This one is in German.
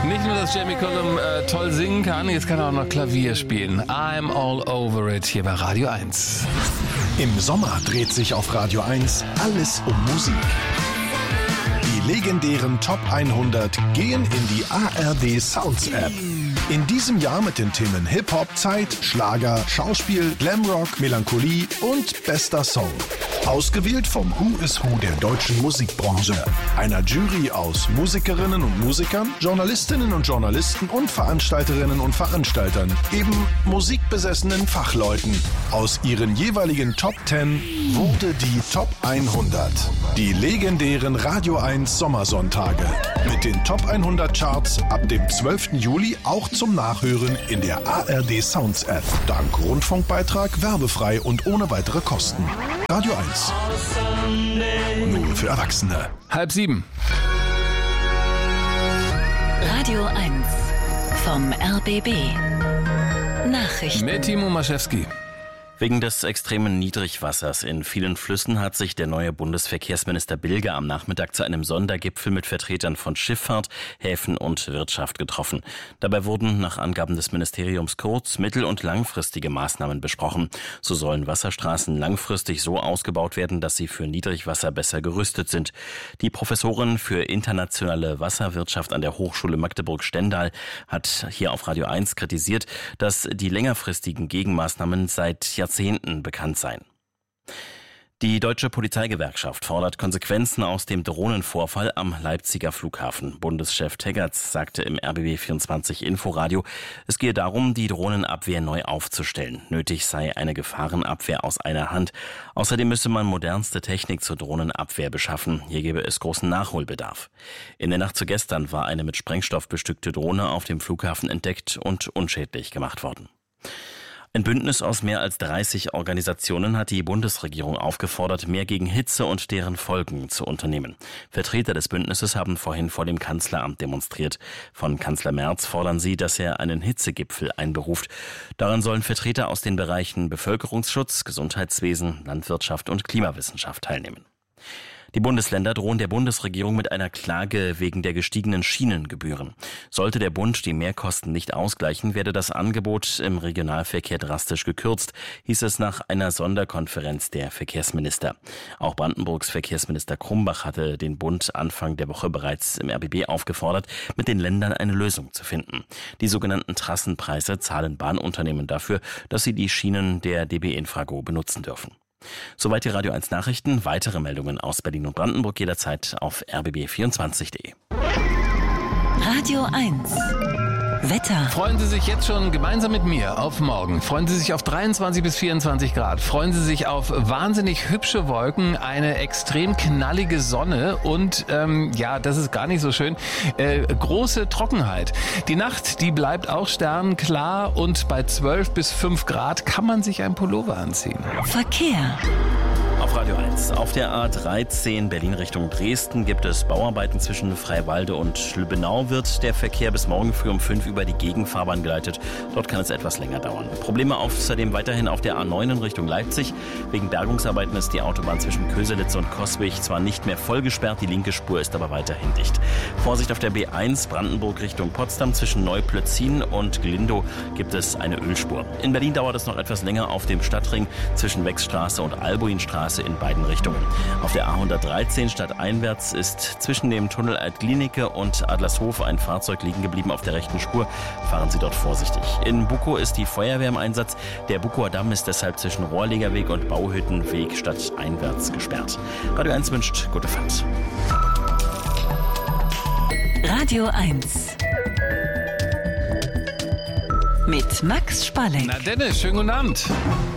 Nicht nur, dass Jamie Cullum toll singen kann, jetzt kann er auch noch Klavier spielen. I'm all over it hier bei Radio 1. Im Sommer dreht sich auf Radio 1 alles um Musik. Die legendären Top 100 gehen in die ARD Sounds App. In diesem Jahr mit den Themen Hip-Hop, Zeit, Schlager, Schauspiel, Glamrock, Melancholie und bester Song. Ausgewählt vom Who is Who der deutschen Musikbranche. Einer Jury aus Musikerinnen und Musikern, Journalistinnen und Journalisten und Veranstalterinnen und Veranstaltern. Eben musikbesessenen Fachleuten. Aus ihren jeweiligen Top 10 wurde die Top 100. Die legendären Radio 1 Sommersonntage. Mit den Top 100 Charts ab dem 12. Juli auch zum Nachhören in der ARD Sounds App. Dank Rundfunkbeitrag, werbefrei und ohne weitere Kosten. Radio 1. Nur für Erwachsene. 6:30. Radio 1 vom RBB. Nachrichten. Mit Timo Maschewski. Wegen des extremen Niedrigwassers in vielen Flüssen hat sich der neue Bundesverkehrsminister Bilger am Nachmittag zu einem Sondergipfel mit Vertretern von Schifffahrt, Häfen und Wirtschaft getroffen. Dabei wurden nach Angaben des Ministeriums kurz-, mittel- und langfristige Maßnahmen besprochen. So sollen Wasserstraßen langfristig so ausgebaut werden, dass sie für Niedrigwasser besser gerüstet sind. Die Professorin für internationale Wasserwirtschaft an der Hochschule Magdeburg-Stendal hat hier auf Radio 1 kritisiert, dass die längerfristigen Gegenmaßnahmen seit Jahrzehnten bekannt seien. Die Deutsche Polizeigewerkschaft fordert Konsequenzen aus dem Drohnenvorfall am Leipziger Flughafen. Bundeschef Teggerts sagte im RBB24 Inforadio, es gehe darum, die Drohnenabwehr neu aufzustellen. Nötig sei eine Gefahrenabwehr aus einer Hand. Außerdem müsse man modernste Technik zur Drohnenabwehr beschaffen. Hier gebe es großen Nachholbedarf. In der Nacht zu gestern war eine mit Sprengstoff bestückte Drohne auf dem Flughafen entdeckt und unschädlich gemacht worden. Ein Bündnis aus mehr als 30 Organisationen hat die Bundesregierung aufgefordert, mehr gegen Hitze und deren Folgen zu unternehmen. Vertreter des Bündnisses haben vorhin vor dem Kanzleramt demonstriert. Von Kanzler Merz fordern sie, dass er einen Hitzegipfel einberuft. Daran sollen Vertreter aus den Bereichen Bevölkerungsschutz, Gesundheitswesen, Landwirtschaft und Klimawissenschaft teilnehmen. Die Bundesländer drohen der Bundesregierung mit einer Klage wegen der gestiegenen Schienengebühren. Sollte der Bund die Mehrkosten nicht ausgleichen, werde das Angebot im Regionalverkehr drastisch gekürzt, hieß es nach einer Sonderkonferenz der Verkehrsminister. Auch Brandenburgs Verkehrsminister Krumbach hatte den Bund Anfang der Woche bereits im RBB aufgefordert, mit den Ländern eine Lösung zu finden. Die sogenannten Trassenpreise zahlen Bahnunternehmen dafür, dass sie die Schienen der DB Infrago benutzen dürfen. Soweit die Radio 1 Nachrichten. Weitere Meldungen aus Berlin und Brandenburg jederzeit auf rbb24.de. Radio 1 Wetter. Freuen Sie sich jetzt schon gemeinsam mit mir auf morgen. Freuen Sie sich auf 23 bis 24 Grad. Freuen Sie sich auf wahnsinnig hübsche Wolken, eine extrem knallige Sonne und, das ist gar nicht so schön, große Trockenheit. Die Nacht, die bleibt auch sternenklar und bei 12 bis 5 Grad kann man sich ein Pullover anziehen. Verkehr. Auf Radio 1. Auf der A13 Berlin Richtung Dresden gibt es Bauarbeiten zwischen Freiwalde und Lübbenau. Wird der Verkehr bis morgen früh um 5 über die Gegenfahrbahn geleitet. Dort kann es etwas länger dauern. Probleme außerdem weiterhin auf der A9 in Richtung Leipzig. Wegen Bergungsarbeiten ist die Autobahn zwischen Köselitz und Coswig zwar nicht mehr voll gesperrt, die linke Spur ist aber weiterhin dicht. Vorsicht auf der B1 Brandenburg Richtung Potsdam. Zwischen Neuplötzin und Glindow gibt es eine Ölspur. In Berlin dauert es noch etwas länger auf dem Stadtring zwischen Wechsstraße und Albuinstraße in beiden Richtungen. Auf der A113 stadteinwärts ist zwischen dem Tunnel Alt-Glienicke und Adlershof ein Fahrzeug liegen geblieben auf der rechten Spur. Fahren Sie dort vorsichtig. In Bukow ist die Feuerwehr im Einsatz. Der Bukower Damm ist deshalb zwischen Rohrlegerweg und Bauhüttenweg stadteinwärts gesperrt. Radio 1 wünscht gute Fahrt. Radio 1 mit Max Spalleck. Na Dennis, schönen guten Abend.